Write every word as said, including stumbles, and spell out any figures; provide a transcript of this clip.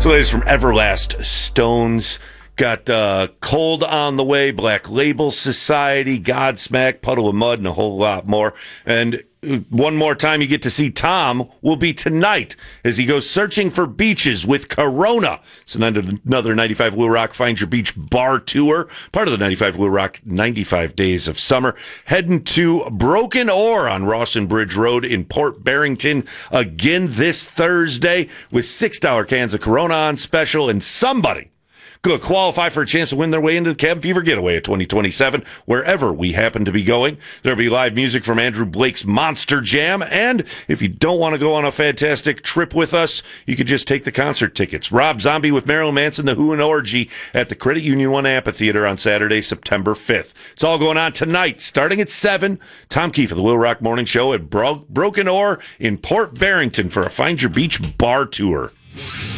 So, latest from Everlast Stones. Got uh, Cold on the way, Black Label Society, Godsmack, Puddle of Mud, and a whole lot more. And one more time you get to see Tom will be tonight as he goes searching for beaches with Corona. It's another ninety-five Will Rock Find Your Beach bar tour, part of the ninety-five Will Rock ninety-five Days of Summer. Heading to Broken Oar on Rawson Bridge Road in Port Barrington again this Thursday with six dollar cans of Corona on special, and somebody could qualify for a chance to win their way into the Cabin Fever Getaway at twenty twenty-seven, wherever we happen to be going. There'll be live music from Andrew Blake's Monster Jam, and if you don't want to go on a fantastic trip with us, you could just take the concert tickets. Rob Zombie with Marilyn Manson, The Who, and Orgy at the Credit Union One Amphitheater on Saturday, September fifth. It's all going on tonight, starting at seven. Tom Keefe of the Will Rock Morning Show at Bro- Broken Oar in Port Barrington for a Find Your Beach bar tour.